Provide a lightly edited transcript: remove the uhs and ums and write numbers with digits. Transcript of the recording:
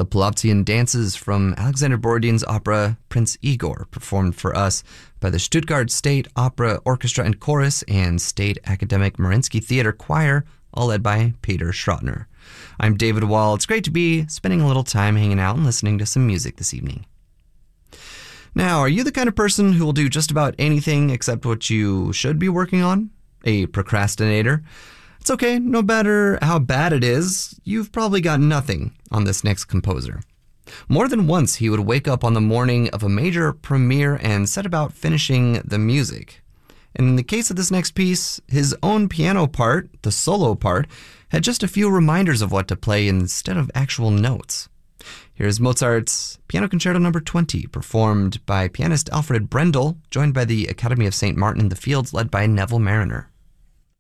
The Polovtsian dances from Alexander Borodin's opera Prince Igor, performed for us by the Stuttgart State Opera Orchestra and Chorus and State Academic Mariinsky Theater Choir, all led by Peter Schrotner. I'm David Wall. It's great to be spending a little time hanging out and listening to some music this evening. Now, are you the kind of person who will do just about anything except what you should be working on? A procrastinator? It's okay, no matter how bad it is, you've probably got nothing on this next composer. More than once, he would wake up on the morning of a major premiere and set about finishing the music. And in the case of this next piece, his own piano part, the solo part, had just a few reminders of what to play instead of actual notes. Here's Mozart's Piano Concerto No. 20, performed by pianist Alfred Brendel, joined by the Academy of St. Martin in the Fields, led by Neville Marriner.